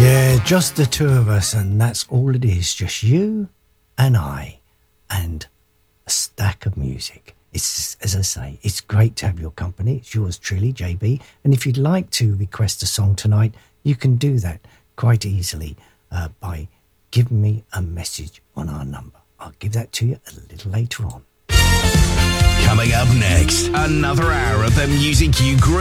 Just the two of us, and that's all it is. Just you and I and a stack of music. It's, as I say, it's great to have your company. It's yours truly, JB. And if you'd like to request a song tonight, you can do that quite easily by giving me a message on our number. I'll give that to you a little later on. Coming up next, another hour of the music you grew